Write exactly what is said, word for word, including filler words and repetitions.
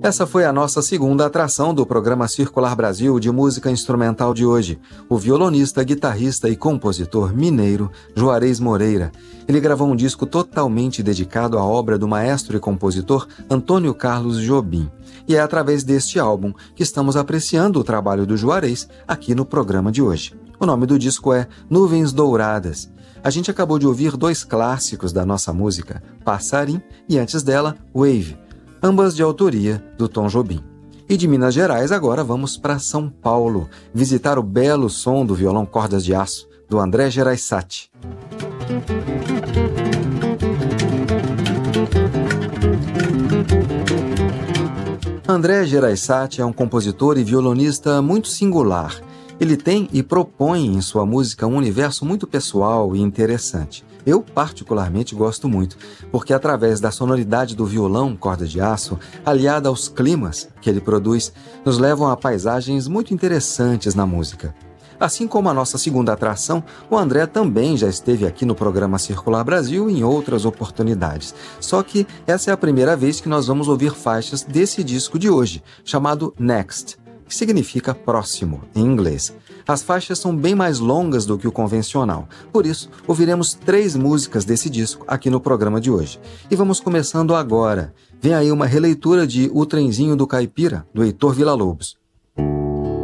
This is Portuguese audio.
Essa foi a nossa segunda atração do programa Circular Brasil de música instrumental de hoje. O violonista, guitarrista e compositor mineiro Juarez Moreira. Ele gravou um disco totalmente dedicado à obra do maestro e compositor Antônio Carlos Jobim. E é através deste álbum que estamos apreciando o trabalho do Juarez aqui no programa de hoje. O nome do disco é Nuvens Douradas. A gente acabou de ouvir dois clássicos da nossa música, Passarim e antes dela, Wave, ambas de autoria do Tom Jobim. E de Minas Gerais agora vamos para São Paulo, visitar o belo som do violão Cordas de Aço, do André Gereissati. André Gereissati é um compositor e violonista muito singular. Ele tem e propõe em sua música um universo muito pessoal e interessante. Eu, particularmente, gosto muito, porque através da sonoridade do violão Corda de Aço, aliada aos climas que ele produz, nos levam a paisagens muito interessantes na música. Assim como a nossa segunda atração, o André também já esteve aqui no programa Circular Brasil em outras oportunidades. Só que essa é a primeira vez que nós vamos ouvir faixas desse disco de hoje, chamado Next, que significa próximo, em inglês. As faixas são bem mais longas do que o convencional, por isso ouviremos três músicas desse disco aqui no programa de hoje. E vamos começando agora. Vem aí uma releitura de O Trenzinho do Caipira, do Heitor Villa-Lobos.